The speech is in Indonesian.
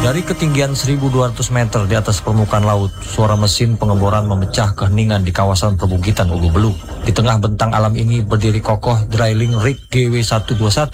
Dari ketinggian 1.200 meter di atas permukaan laut, suara mesin pengeboran memecah keheningan di kawasan perbukitan Ugo Belu. Di tengah bentang alam ini berdiri kokoh drilling rig GW121